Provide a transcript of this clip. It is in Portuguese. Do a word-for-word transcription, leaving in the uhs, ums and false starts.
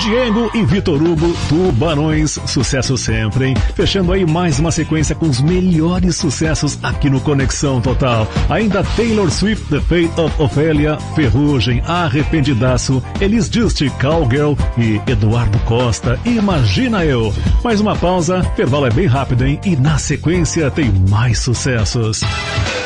Diego e Vitor Hugo, Tubarões, sucesso sempre, hein? Fechando aí mais uma sequência com os melhores sucessos aqui no Conexão Total. Ainda Taylor Swift, The Fate of Ophelia, Ferrugem, Arrependidaço, Elis Just, Cowgirl e Eduardo Costa, Imagina Eu. Mais uma pausa, intervalo é bem rápido, hein? E na sequência tem mais sucessos.